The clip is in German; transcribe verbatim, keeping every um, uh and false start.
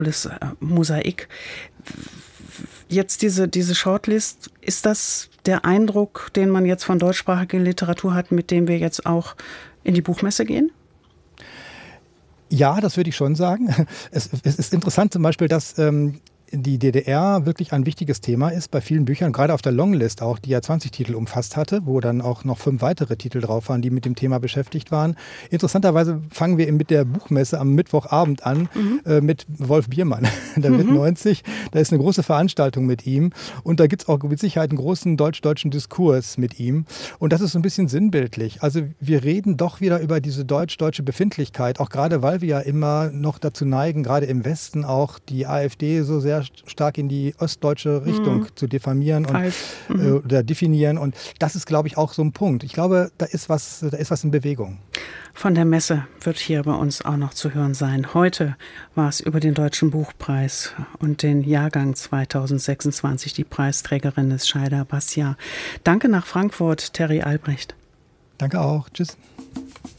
Das äh, Mosaik. Jetzt diese, diese Shortlist, ist das der Eindruck, den man jetzt von deutschsprachiger Literatur hat, mit dem wir jetzt auch in die Buchmesse gehen? Ja, das würde ich schon sagen. Es, es ist interessant zum Beispiel, dass ähm, die D D R wirklich ein wichtiges Thema ist bei vielen Büchern, gerade auf der Longlist auch, die ja zwanzig Titel umfasst hatte, wo dann auch noch fünf weitere Titel drauf waren, die mit dem Thema beschäftigt waren. Interessanterweise fangen wir mit der Buchmesse am Mittwochabend an, mhm. äh, mit Wolf Biermann. Der wird mhm. neunzig, da ist eine große Veranstaltung mit ihm und da gibt es auch mit Sicherheit einen großen deutsch-deutschen Diskurs mit ihm und das ist so ein bisschen sinnbildlich. Also wir reden doch wieder über diese deutsch-deutsche Befindlichkeit, auch gerade weil wir ja immer noch dazu neigen, gerade im Westen auch die AfD so sehr stark in die ostdeutsche Richtung mhm. zu diffamieren und mhm. äh, oder definieren. Und das ist, glaube ich, auch so ein Punkt. Ich glaube, da ist was, da ist was in Bewegung. Von der Messe wird hier bei uns auch noch zu hören sein. Heute war es über den Deutschen Buchpreis und den Jahrgang zweitausendsechsundzwanzig. Die Preisträgerin ist Shaida Bastiat. Danke nach Frankfurt, Terry Albrecht. Danke auch. Tschüss.